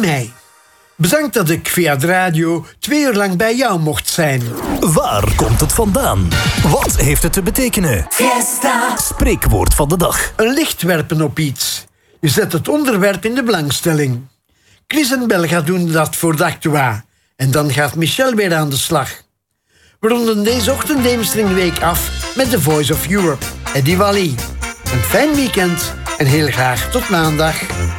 mei. Bedankt dat ik via de radio 2 uur lang bij jou mocht zijn. Waar komt het vandaan? Wat heeft het te betekenen? Fiesta. Spreekwoord van de dag. Een licht werpen op iets. Je zet het onderwerp in de belangstelling. Chris en Belga doen dat voor de Actua. En dan gaat Michel weer aan de slag. We ronden deze ochtend Eemstringweek af met The Voice of Europe. Eddie Wally. Een fijn weekend en heel graag tot maandag.